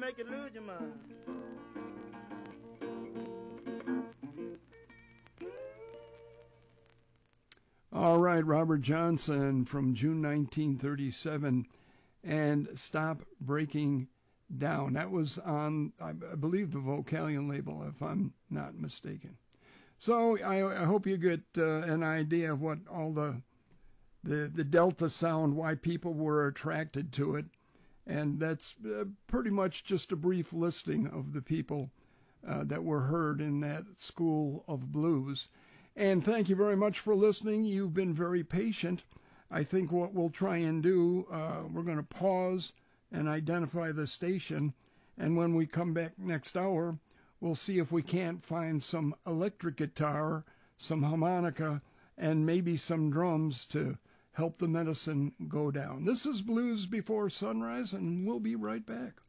make you lose your mind. All right, Robert Johnson from June 1937, and Stop Breaking Down. That was on, I believe, the Vocalion label, if I'm not mistaken. So I hope you get an idea of what all the Delta sound, why people were attracted to it. And that's pretty much just a brief listing of the people that were heard in that school of blues. And thank you very much for listening. You've been very patient. I think what we'll try and do, we're going to pause and identify the station. And when we come back next hour, we'll see if we can't find some electric guitar, some harmonica, and maybe some drums to help the medicine go down. This is Blues Before Sunrise, and we'll be right back.